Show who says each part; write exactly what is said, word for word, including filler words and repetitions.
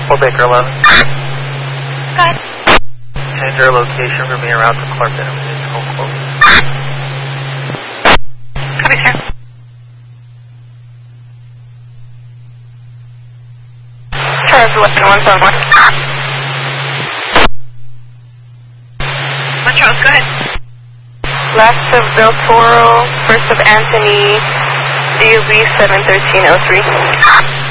Speaker 1: Four Baker eleven.
Speaker 2: Go ahead.
Speaker 1: Change our location from being around to Clark Avenue. Home close.
Speaker 2: Copy, sir. Charles Western one seven one. Charles, go ahead. Last of Del Toro, first of Anthony, D U B seven thirteen oh three.